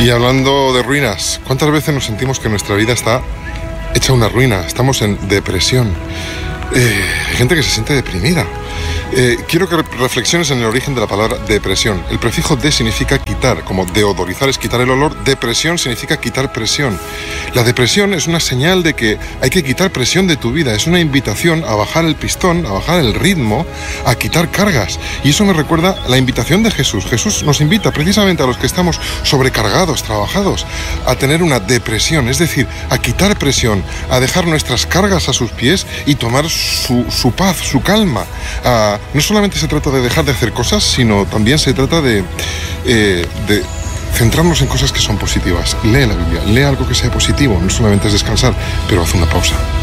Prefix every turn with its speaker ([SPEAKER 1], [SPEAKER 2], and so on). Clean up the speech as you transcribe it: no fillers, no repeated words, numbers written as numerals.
[SPEAKER 1] Y hablando de ruinas, ¿cuántas veces nos sentimos que nuestra vida está hecha una ruina? Estamos en depresión. Hay gente que se siente deprimida. Quiero que reflexiones en el origen de la palabra depresión. El prefijo de significa quitar, como deodorizar es quitar el olor. Depresión significa quitar presión. La depresión es una señal de que hay que quitar presión de tu vida. Es una invitación a bajar el pistón, a bajar el ritmo, a quitar cargas. Y eso me recuerda la invitación de Jesús. Jesús nos invita precisamente a los que estamos sobrecargados, trabajados, a tener una depresión, es decir, a quitar presión, a dejar nuestras cargas a sus pies y tomar su paz, su calma. No solamente se trata de dejar de hacer cosas, sino también se trata de centrarnos en cosas que son positivas. Lee la Biblia, lee algo que sea positivo, no solamente es descansar, pero haz una pausa.